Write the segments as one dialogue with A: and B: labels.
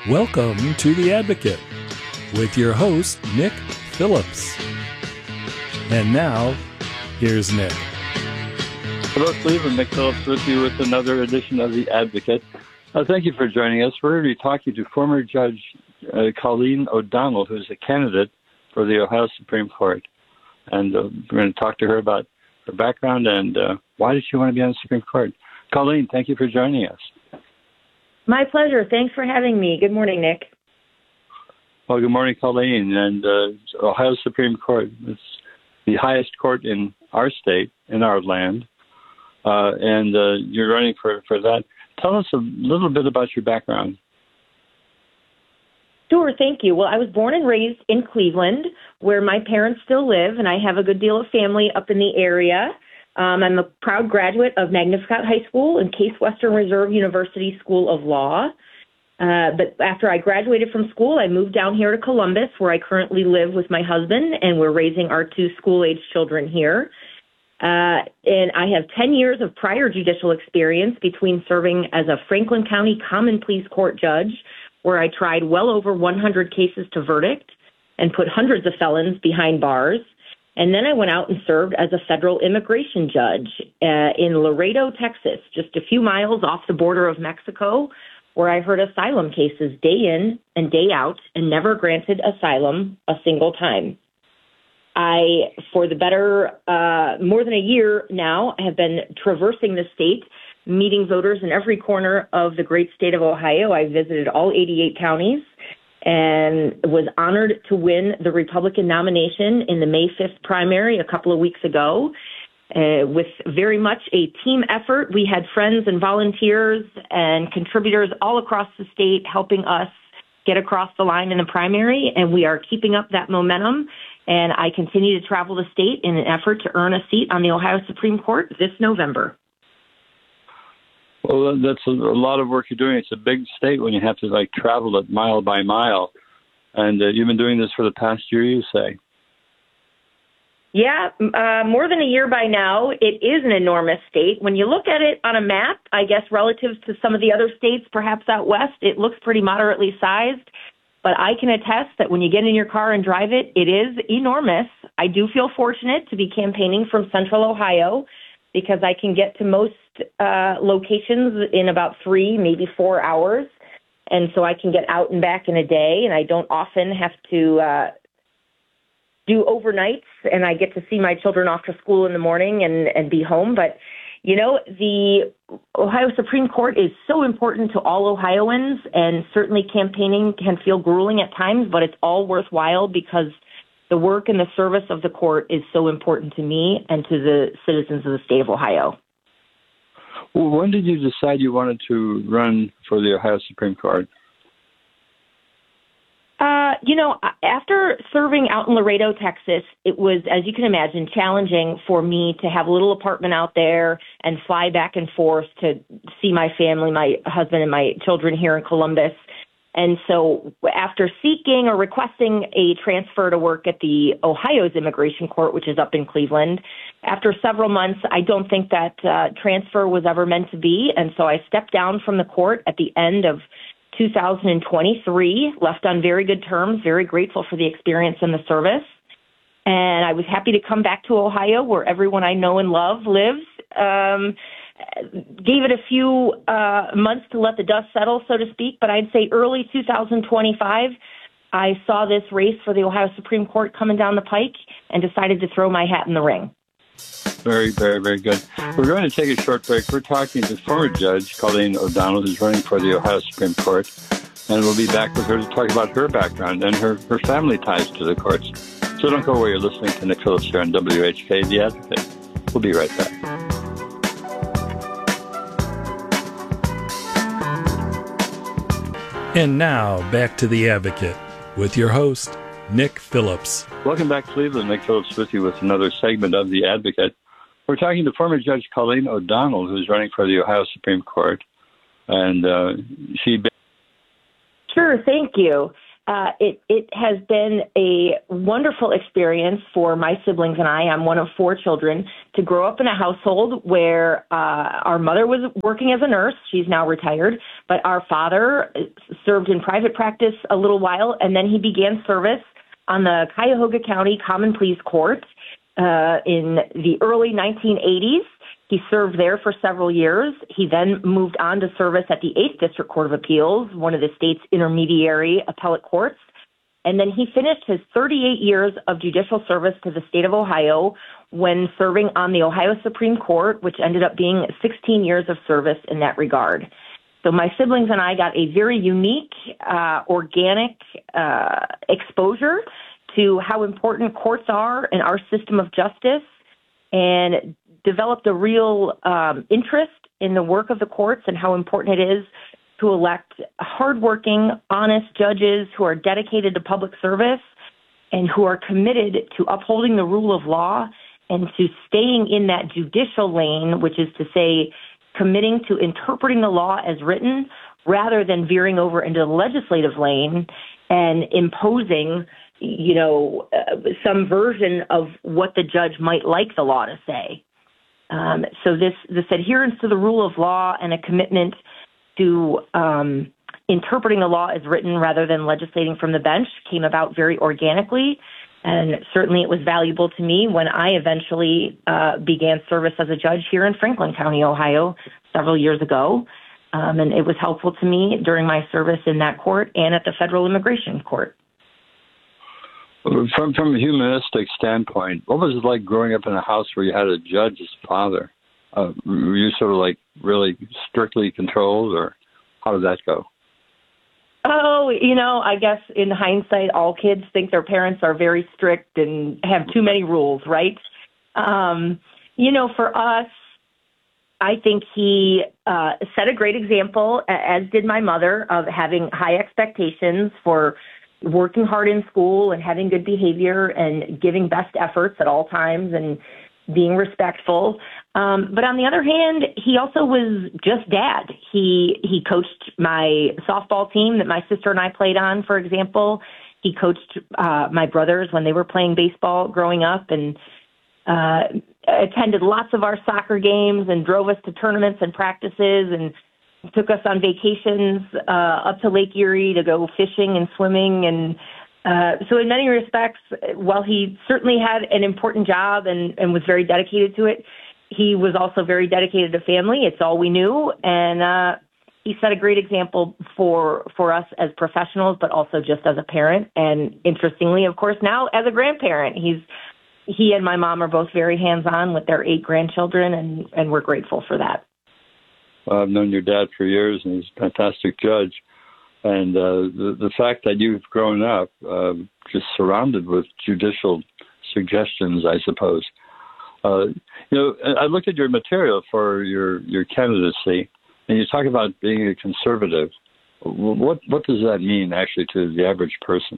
A: Welcome to The Advocate with your host, Nick Phillips. And now, here's Nick.
B: Hello, Cleveland. Nick Phillips with you with another edition of The Advocate. Thank you for joining us. We're going to be talking to former Judge Colleen O'Donnell, who's a candidate for the Ohio Supreme Court. And we're going to talk to her about her background and why did she want to be on the Supreme Court. Colleen, thank you for joining us.
C: My pleasure. Thanks for having me. Good morning, Nick.
B: Well, good morning, Colleen. And Ohio Supreme Court is the highest court in our state, in our land. And you're running for that. Tell us a little bit about your background.
C: Sure, thank you. Well, I was born and raised in Cleveland, where my parents still live, and I have a good deal of family up in the area. I'm a proud graduate of Magnificat High School and Case Western Reserve University School of Law. But after I graduated from school, I moved down here to Columbus, where I currently live with my husband, and we're raising our two school-age children here. And I have 10 years of prior judicial experience between serving as a Franklin County Common Pleas Court judge, where I tried well over 100 cases to verdict and put hundreds of felons behind bars. And then I went out and served as a federal immigration judge in Laredo, Texas, just a few miles off the border of Mexico, where I heard asylum cases day in and day out and never granted asylum a single time. I, for the better, more than a year now, have been traversing the state, meeting voters in every corner of the great state of Ohio. I visited all 88 counties and was honored to win the Republican nomination in the May 5th primary a couple of weeks ago. With very much a team effort, we had friends and volunteers and contributors all across the state helping us get across the line in the primary, and we are keeping up that momentum. And I continue to travel the state in an effort to earn a seat on the Ohio Supreme Court this November.
B: Well, that's a lot of work you're doing. It's a big state when you have to travel it mile by mile. And you've been doing this for the past year, you say?
C: Yeah, more than a year by now. It is an enormous state. When you look at it on a map, I guess relative to some of the other states, perhaps out west, it looks pretty moderately sized. But I can attest that when you get in your car and drive it, it is enormous. I do feel fortunate to be campaigning from Central Ohio because I can get to most locations in about 3, maybe 4 hours. And so I can get out and back in a day, and I don't often have to do overnights, and I get to see my children off to school in the morning and be home. But, you know, the Ohio Supreme Court is so important to all Ohioans, and certainly campaigning can feel grueling at times, but it's all worthwhile because the work and the service of the court is so important to me and to the citizens of the state of Ohio.
B: Well, when did you decide you wanted to run for the Ohio Supreme Court?
C: After serving out in Laredo, Texas, it was, as you can imagine, challenging for me to have a little apartment out there and fly back and forth to see my family, my husband and my children here in Columbus. And so after seeking or requesting a transfer to work at the Ohio's Immigration Court, which is up in Cleveland, after several months, I don't think that transfer was ever meant to be. And so I stepped down from the court at the end of 2023, left on very good terms, very grateful for the experience and the service. And I was happy to come back to Ohio, where everyone I know and love lives. Gave it a few months to let the dust settle, so to speak, but I'd say early 2025, I saw this race for the Ohio Supreme Court coming down the pike and decided to throw my hat in the ring.
B: Very, very, very good. We're going to take a short break. We're talking to former Judge Colleen O'Donnell, who's running for the Ohio Supreme Court, and we'll be back with her to talk about her background and her family ties to the courts. So don't go away. You're listening to Nick Phillips here on WHK, The Advocate. We'll be right back.
A: And now, back to The Advocate with your host, Nick Phillips.
B: Welcome back, Cleveland. Nick Phillips with you with another segment of The Advocate. We're talking to former Judge Colleen O'Donnell, who's running for the Ohio Supreme Court. And
C: Sure, thank you. It has been a wonderful experience for my siblings and I. I'm one of 4 children, to grow up in a household where our mother was working as a nurse. She's now retired, but our father served in private practice a little while, and then he began service on the Cuyahoga County Common Pleas Court in the early 1980s. He served there for several years. He then moved on to service at the 8th District Court of Appeals, one of the state's intermediary appellate courts. And then he finished his 38 years of judicial service to the state of Ohio when serving on the Ohio Supreme Court, which ended up being 16 years of service in that regard. So my siblings and I got a very unique, organic exposure to how important courts are in our system of justice, and developed a real interest in the work of the courts and how important it is to elect hardworking, honest judges who are dedicated to public service and who are committed to upholding the rule of law and to staying in that judicial lane, which is to say, committing to interpreting the law as written rather than veering over into the legislative lane and imposing, some version of what the judge might like the law to say. So this adherence to the rule of law and a commitment to interpreting the law as written rather than legislating from the bench came about very organically. And certainly it was valuable to me when I eventually began service as a judge here in Franklin County, Ohio, several years ago. And it was helpful to me during my service in that court and at the Federal Immigration Court.
B: From a humanistic standpoint, what was it like growing up in a house where you had a judge as father? Were you sort of like really strictly controlled, or how did that go?
C: Oh, I guess in hindsight, all kids think their parents are very strict and have too many rules, right? For us, I think he set a great example, as did my mother, of having high expectations for working hard in school and having good behavior and giving best efforts at all times and being respectful. But on the other hand, he also was just dad. He coached my softball team that my sister and I played on, for example. He coached my brothers when they were playing baseball growing up, and attended lots of our soccer games and drove us to tournaments and practices and took us on vacations up to Lake Erie to go fishing and swimming. And so in many respects, while he certainly had an important job and was very dedicated to it, he was also very dedicated to family. It's all we knew. And he set a great example for us as professionals, but also just as a parent. And interestingly, of course, now as a grandparent, he and my mom are both very hands-on with their 8 grandchildren, and we're grateful for that.
B: Well, I've known your dad for years, and he's a fantastic judge. And the fact that you've grown up just surrounded with judicial suggestions, I suppose. I looked at your material for your candidacy, and you talk about being a conservative. What does that mean, actually, to the average person?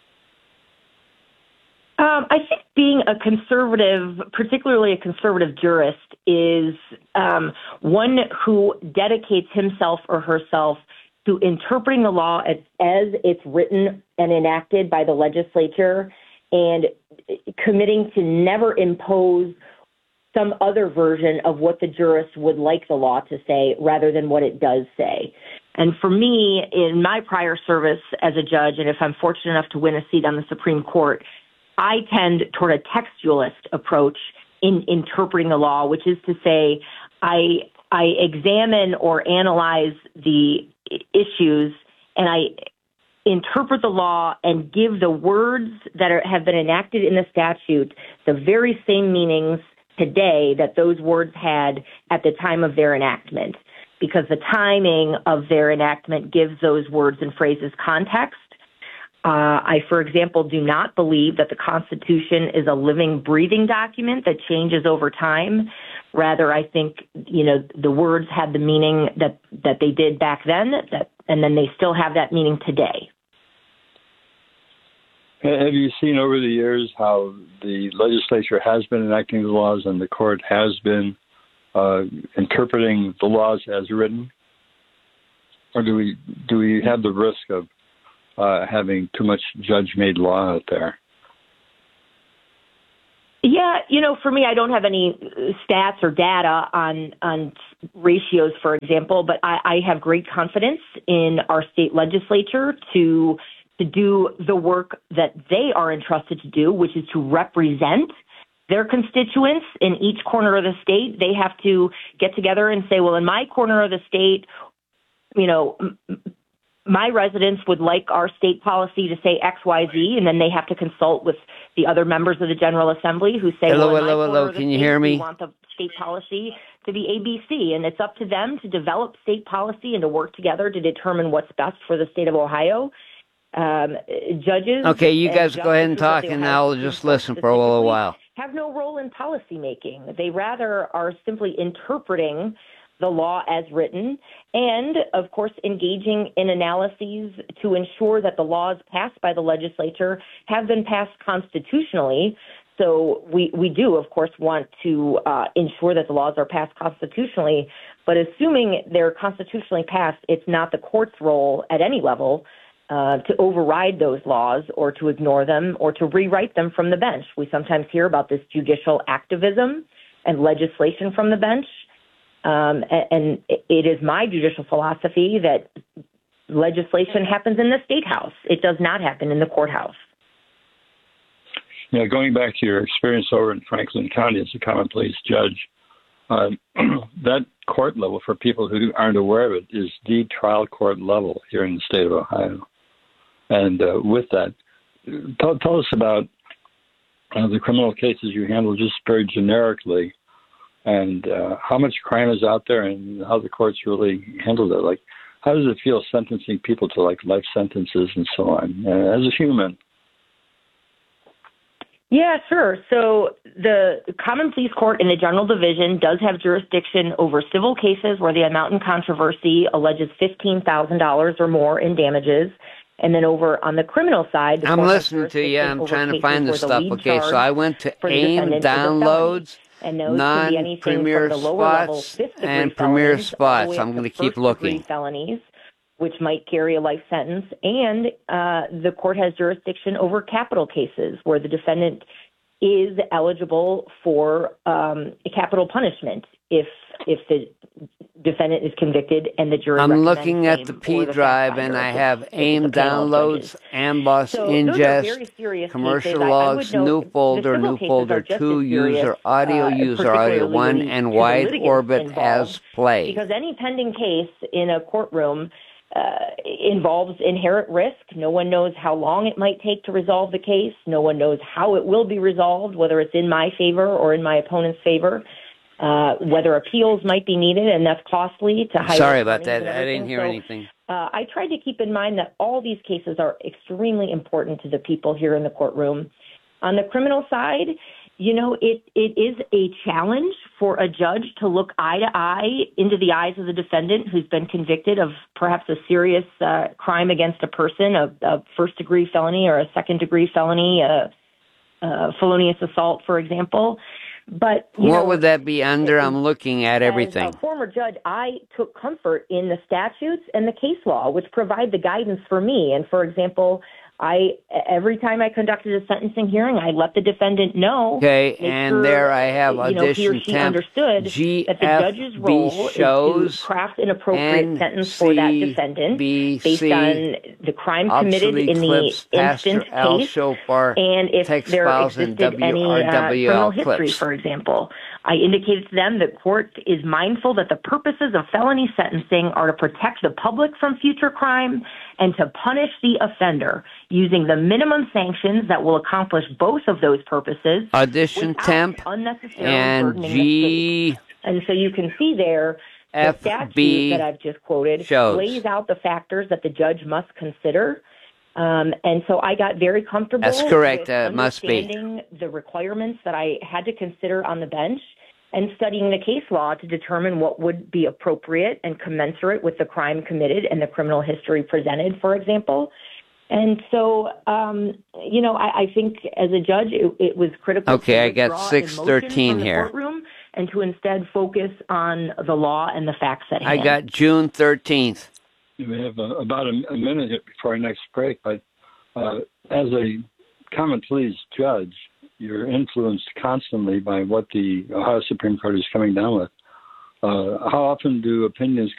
C: I think being a conservative, particularly a conservative jurist, is one who dedicates himself or herself to interpreting the law as it's written and enacted by the legislature, and committing to never impose some other version of what the jurist would like the law to say rather than what it does say. And for me, in my prior service as a judge, and if I'm fortunate enough to win a seat on the Supreme Court, I tend toward a textualist approach in interpreting the law, which is to say I examine or analyze the issues and I interpret the law and give the words that have been enacted in the statute the very same meanings today that those words had at the time of their enactment, because the timing of their enactment gives those words and phrases context. I, for example, do not believe that the Constitution is a living, breathing document that changes over time. Rather, I think, the words had the meaning that they did back then, and then they still have that meaning today.
B: Have you seen over the years how the legislature has been enacting the laws and the court has been interpreting the laws as written? Or do we have the risk of having too much judge-made law out there?
C: Yeah, for me, I don't have any stats or data on ratios, for example, but I have great confidence in our state legislature to do the work that they are entrusted to do, which is to represent their constituents in each corner of the state. They have to get together and say, well, in my corner of the state, my residents would like our state policy to say X, Y, Z, and then they have to consult with the other members of the General Assembly who say,
D: hello, can you hear me?
C: We want the state policy to be ABC, and it's up to them to develop state policy and to work together to determine what's best for the state of Ohio. Judges.
D: Okay, you guys go ahead and talk, and I'll just listen for a little while.
C: Have no role in policy making. They rather are simply interpreting the law as written, and, of course, engaging in analyses to ensure that the laws passed by the legislature have been passed constitutionally. So we do, of course, want to ensure that the laws are passed constitutionally, but assuming they're constitutionally passed, it's not the court's role at any level to override those laws or to ignore them or to rewrite them from the bench. We sometimes hear about this judicial activism and legislation from the bench. And it is my judicial philosophy that legislation happens in the State House. It does not happen in the courthouse.
B: Yeah, going back to your experience over in Franklin County as a common pleas judge, that court level, for people who aren't aware of it, is the trial court level here in the state of Ohio. And with that, tell us about the criminal cases you handle just very generically, and how much crime is out there and how the courts really handle it. Like, how does it feel sentencing people to life sentences and so on as a human?
C: Yeah, sure. So the Common Pleas Court in the General Division does have jurisdiction over civil cases where the amount in controversy alleges $15,000 or more in damages. And then over on the criminal side,
D: I'm listening to you. I'm trying to find the stuff. Okay, so I went to AIM downloads, non-premier spots, and premier spots. I'm going to keep looking.
C: Felonies, which might carry a life sentence, and the court has jurisdiction over capital cases where the defendant is eligible for capital punishment if the defendant is convicted and the jury.
D: I'm looking at the P drive, and I have AIM downloads, Amboss ingest, commercial logs, new folder 2, user audio 1, and wide orbit as play.
C: Because any pending case in a courtroom involves inherent risk. No one knows how long it might take to resolve the case. No one knows how it will be resolved, whether it's in my favor or in my opponent's favor. Whether appeals might be needed, and that's costly to hire.
D: Sorry about that. I didn't hear anything.
C: I tried to keep in mind that all these cases are extremely important to the people here in the courtroom. On the criminal side, it is a challenge for a judge to look eye to eye into the eyes of the defendant who's been convicted of perhaps a serious crime against a person, a first-degree felony or a second-degree felony, felonious assault, for example. But
D: what would that be under? I'm looking at everything.
C: As a former judge, I took comfort in the statutes and the case law, which provide the guidance for me. And for example, every time I conducted a sentencing hearing, I let the defendant know.
D: Okay, and there I have audition
C: he or she understood that the judge's role is to craft an appropriate sentence for that defendant based on the crime committed in the instant case, and if there existed any criminal history, for example. I indicated to them that court is mindful that the purposes of felony sentencing are to protect the public from future crime and to punish the offender using the minimum sanctions that will accomplish both of those purposes.
D: Audition temp and G.
C: And so you can see there the statute that I've just quoted lays out the factors that the judge must consider. And so I got very comfortable with understanding the requirements that I had to consider on the bench and studying the case law to determine what would be appropriate and commensurate with the crime committed and the criminal history presented, for example. And so, I think as a judge, it was critical.
D: Okay, I got 613 here.
C: And to instead focus on the law and the facts at hand.
D: I got June 13th.
B: We have about a minute before our next break, but as a common pleas judge, you're influenced constantly by what the Ohio Supreme Court is coming down with. How often do opinions